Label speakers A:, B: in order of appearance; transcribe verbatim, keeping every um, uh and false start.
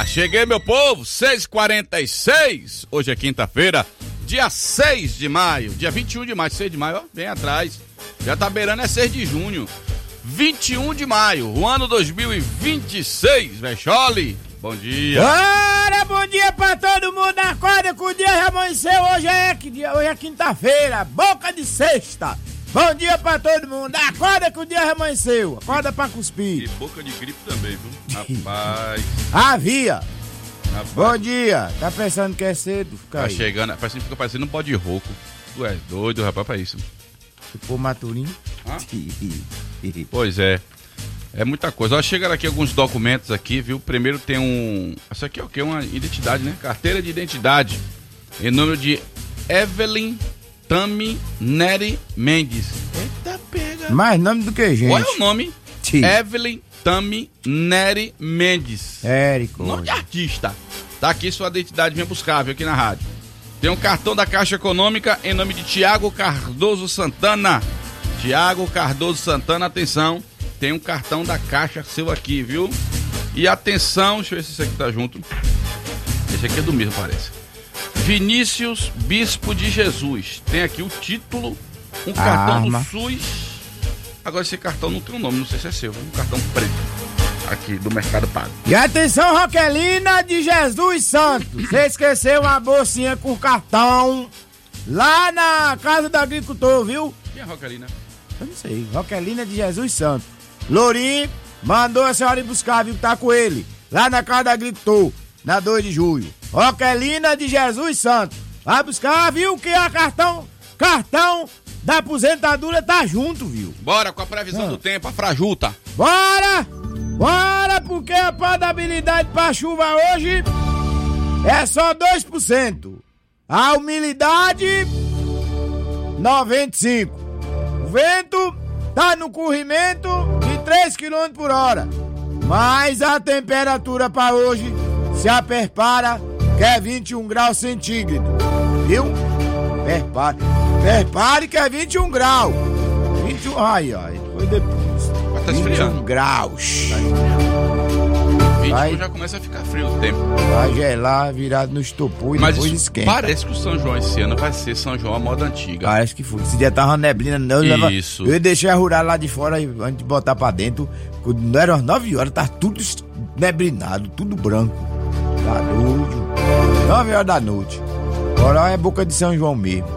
A: Opa, cheguei, meu povo, seis e quarenta e seis. Hoje é quinta-feira, dia seis de maio, dia vinte e um de maio, seis de maio, ó, bem atrás. Já tá beirando, é seis de junho. vinte e um de maio, o ano dois mil e vinte e seis, Vexoli. Bom dia.
B: Ora, bom dia pra todo mundo. Acorda que o dia já amanheceu. Hoje é, que dia? Hoje é quinta-feira, boca de sexta. Bom dia pra todo mundo. Acorda que o dia já amanheceu. Acorda pra cuspir.
A: E boca de gripe também, viu? Rapaz.
B: Havia.
A: Rapaz.
B: Bom dia. Tá pensando que é cedo? Fica
A: Tá
B: aí.
A: chegando, parece que fica parecendo um pó de rouco. Tu é doido, rapaz, pra isso.
B: Se for maturinho.
A: Ah? Pois é. É muita coisa. Ó, chegaram aqui alguns documentos aqui, viu? Primeiro tem um... Isso aqui é o quê? Uma identidade, né? Carteira de identidade. Em nome de Evelyn Tami Neri Mendes. Eita, pega.
B: Mais nome do que gente.
A: Qual é o nome?
B: Sim.
A: Evelyn Tami Neri Mendes.
B: Érico.
A: Nome de artista. Tá aqui sua identidade, vem buscar, viu? Aqui na rádio. Tem um cartão da Caixa Econômica em nome de Tiago Cardoso Santana. Tiago Cardoso Santana, atenção. Tem um cartão da Caixa seu aqui, viu? E atenção, deixa eu ver se esse aqui tá junto. Esse aqui é do mesmo, parece. Vinícius Bispo de Jesus. Tem aqui o título, um cartão
B: Arma.
A: do SUS. Agora esse cartão não tem um nome, não sei se é seu, viu? Um cartão preto. Aqui, do Mercado Pago.
B: E atenção, Roquelina de Jesus Santos. Você esqueceu uma bolsinha com cartão lá na casa do agricultor, viu?
A: Quem é a Roquelina?
B: Eu não sei. Roquelina de Jesus Santos. Lourinho mandou a senhora ir buscar, viu? Tá com ele. Lá na casa do agricultor, na dois de julho. Roquelina de Jesus Santos. Vai buscar, viu? Que a cartão, cartão da aposentadora tá junto, viu?
A: Bora com a previsão
B: Ah.
A: do tempo, a Frajuta.
B: Bora! Bora, porque a probabilidade pra chuva hoje é só dois por cento. A umidade, noventa e cinco por cento. O vento tá no corrimento de três quilômetros por hora. Mas a temperatura pra hoje se aperpara que é vinte e um graus centígrados. Viu? Perpare. Perpare que é vinte e um graus. vinte e um, ai, ai. Foi depois.
A: Mas tá
B: vinte e
A: esfriando.
B: um graus.
A: vinte
B: Vai.
A: já começa a ficar frio o tempo.
B: Vai gelar virado no estopor e
A: Mas
B: depois
A: isso
B: esquenta.
A: parece que o São João esse ano vai ser São João à moda antiga.
B: Parece que foi. Esse dia tava uma neblina, não. Eu,
A: Isso.
B: eu deixei a rural lá de fora e antes de botar pra dentro. Quando não eram as nove horas, tava tudo neblinado, tudo branco. Tá doido. nove horas da noite. Agora é boca de São João mesmo.